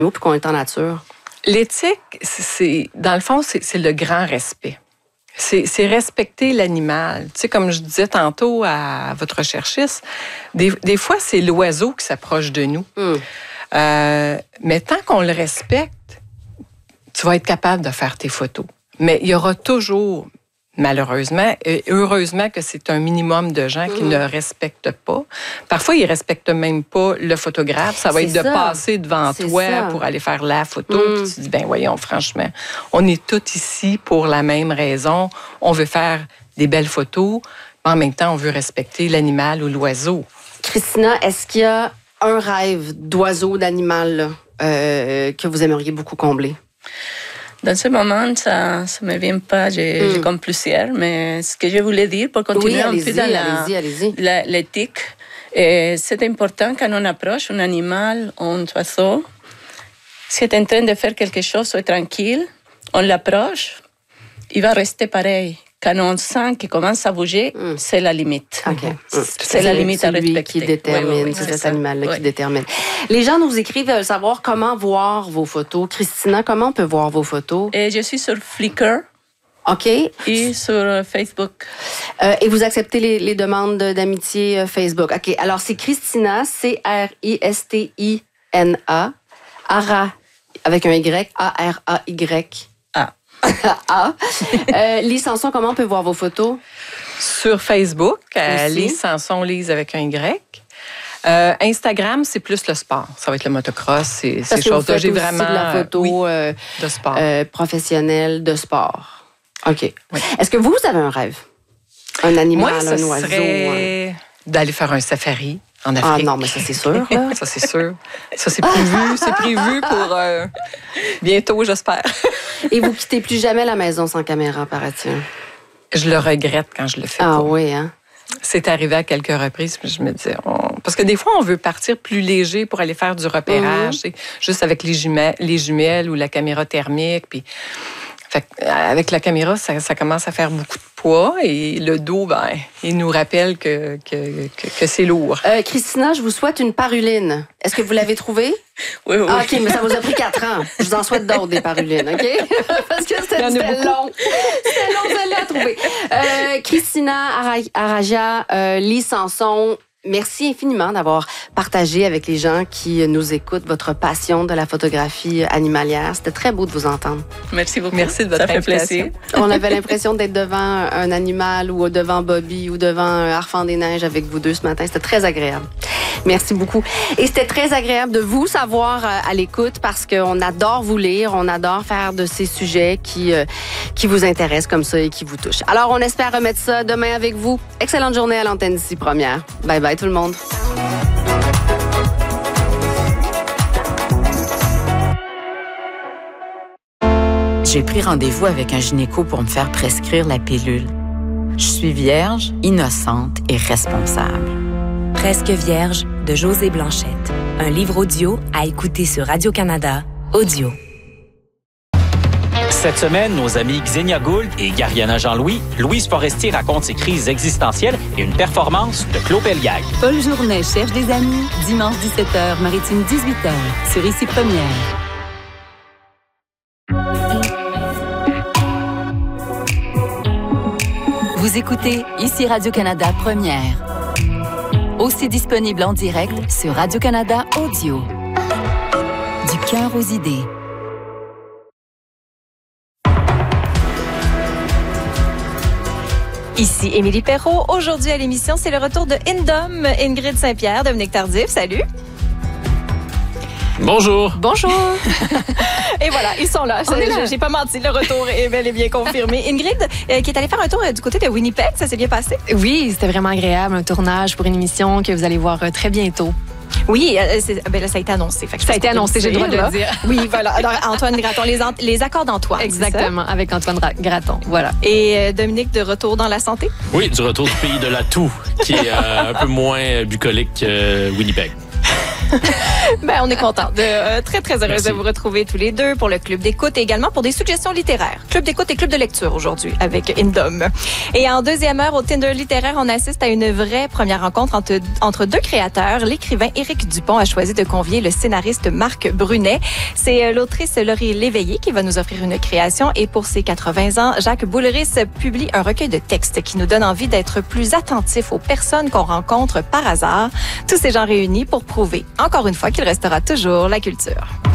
puis qu'on est en nature? L'éthique, dans le fond, c'est le grand respect. C'est respecter l'animal. Tu sais, comme je disais tantôt à votre recherchiste, des fois, c'est l'oiseau qui s'approche de nous. Mais tant qu'on le respecte, tu vas être capable de faire tes photos. Mais il y aura toujours, malheureusement, et heureusement que c'est un minimum de gens qui ne respectent pas. Parfois, ils ne respectent même pas le photographe. Ça va être de passer devant toi pour aller faire la photo. Puis tu te dis, ben voyons, franchement, on est tous ici pour la même raison. On veut faire des belles photos, mais en même temps, on veut respecter l'animal ou l'oiseau. Christina, est-ce qu'il y a un rêve d'oiseau, d'animal que vous aimeriez beaucoup combler? Dans ce moment, ça ne me vient pas, j'ai comme plusieurs, mais ce que je voulais dire pour continuer un peu dans l'éthique, c'est important quand on approche un animal, un oiseau, si est en train de faire quelque chose, soit tranquille, on l'approche, il va rester pareil. Quand on sent qu'il commence à bouger, c'est la limite. Okay. C'est la limite à respecter. C'est lui qui détermine, c'est cet animal-là qui détermine. Les gens nous écrivent savoir comment voir vos photos. Christina, comment on peut voir vos photos? Je suis sur Flickr. OK. Et sur Facebook. Et vous acceptez les demandes d'amitié Facebook. OK. Alors, c'est Christina, Christina, Ara, avec un Y, A-R-A-Y. Lise Sanson, comment on peut voir vos photos? Sur Facebook, Lise Sanson, Lise avec un Y. Instagram, c'est plus le sport. Ça va être le motocross, ces choses-là. J'ai vraiment de la photo de sport. Professionnelle de sport. OK. Oui. Est-ce que vous avez un rêve? Un animal, un oiseau? Moi, ça serait d'aller faire un safari en Afrique. Ah non, mais ça, c'est sûr. Là. Ça, c'est sûr. Ça, c'est prévu pour bientôt, j'espère. Et vous quittez plus jamais la maison sans caméra, paraît-il? Je le regrette quand je le fais. Ah oui, hein? C'est arrivé à quelques reprises, puis je me disais... Parce que des fois, on veut partir plus léger pour aller faire du repérage, juste avec les jumelles ou la caméra thermique, puis... Fait avec la caméra, ça commence à faire beaucoup de poids et le dos, il nous rappelle que c'est lourd. Christina, je vous souhaite une paruline. Est-ce que vous l'avez trouvée? Oui. Ah, OK, mais ça vous a pris 4 ans. Je vous en souhaite d'autres, des parulines, OK? Parce que c'était long. C'était long, celle-là à trouver. Christina Aragia, Lise Sanson, merci infiniment d'avoir partagé avec les gens qui nous écoutent votre passion de la photographie animalière. C'était très beau de vous entendre. Merci beaucoup. Merci de votre invitation. On avait l'impression d'être devant un animal ou devant Bobby ou devant un Harfang des Neiges avec vous deux ce matin. C'était très agréable. Merci beaucoup. Et c'était très agréable de vous savoir à l'écoute parce qu'on adore vous lire, on adore faire de ces sujets qui vous intéressent comme ça et qui vous touchent. Alors, on espère remettre ça demain avec vous. Excellente journée à l'antenne d'ici Première. Bye bye tout le monde. J'ai pris rendez-vous avec un gynéco pour me faire prescrire la pilule. Je suis vierge, innocente et responsable. Presque vierge de Josée Blanchette. Un livre audio à écouter sur Radio-Canada Audio. Cette semaine, nos amis Xenia Gould et Gariana Jean-Louis, Louise Forestier raconte ses crises existentielles et une performance de Claude Pelgag. Paul Journet cherche des amis, dimanche 17h, Maritime 18h, sur Ici Première. Vous écoutez Ici Radio-Canada Première. Aussi disponible en direct sur Radio-Canada Audio. Du cœur aux idées. Ici Émilie Perrault. Aujourd'hui à l'émission, c'est le retour de Indom, Ingrid Saint-Pierre, Dominique Tardif. Salut. Bonjour. Bonjour. Et voilà, ils sont là. J'ai pas menti, le retour est bel et bien confirmé. Ingrid, qui est allée faire un tour du côté de Winnipeg, ça s'est bien passé? Oui, c'était vraiment agréable, un tournage pour une émission que vous allez voir très bientôt. Oui, là, ça a été annoncé. Ça a été annoncé, j'ai le droit de le dire. Oui, voilà. Alors, Antoine Graton, les accords d'Antoine. Exactement, avec Antoine Graton, voilà. Et Dominique, de retour dans la santé? Oui, du retour du pays de la toux, qui est un peu moins bucolique que Winnipeg. On est content très, très heureuse de vous retrouver tous les deux pour le Club d'écoute et également pour des suggestions littéraires. Club d'écoute et club de lecture aujourd'hui avec Indom. Et en deuxième heure, au Tinder littéraire, on assiste à une vraie première rencontre entre deux créateurs. L'écrivain Éric Dupont a choisi de convier le scénariste Marc Brunet. C'est l'autrice Laurie Léveillé qui va nous offrir une création. Et pour ses 80 ans, Jacques Boulris publie un recueil de textes qui nous donne envie d'être plus attentifs aux personnes qu'on rencontre par hasard. Tous ces gens réunis pour prouver, encore une fois, qu'il restera toujours la culture.